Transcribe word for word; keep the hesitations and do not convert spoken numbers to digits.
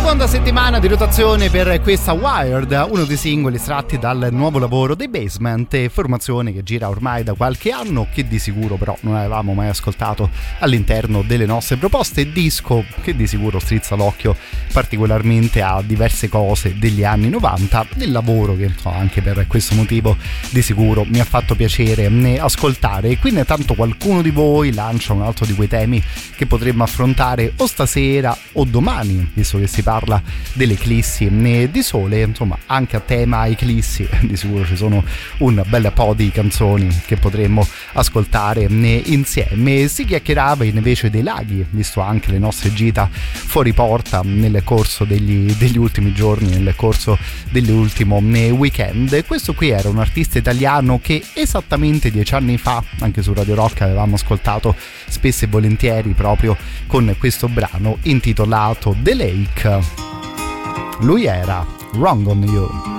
Seconda settimana di rotazione per questa Wired, uno dei singoli estratti dal nuovo lavoro dei Basement, formazione che gira ormai da qualche anno, che di sicuro però non avevamo mai ascoltato all'interno delle nostre proposte disco, che di sicuro strizza l'occhio particolarmente a diverse cose degli anni novanta, del lavoro che so, anche per questo motivo di sicuro mi ha fatto piacere ascoltare. E quindi intanto qualcuno di voi lancia un altro di quei temi che potremmo affrontare o stasera o domani, visto che si parla delle eclissi di sole, insomma anche a tema eclissi di sicuro ci sono un bel po' di canzoni che potremmo ascoltare insieme. Si chiacchierava invece dei laghi, visto anche le nostre gite fuori porta nel corso degli, degli ultimi giorni, nel corso dell'ultimo weekend. Questo qui era un artista italiano che esattamente dieci anni fa anche su Radio Rock avevamo ascoltato spesso e volentieri proprio con questo brano intitolato The Lake. Lui era Wrong on You.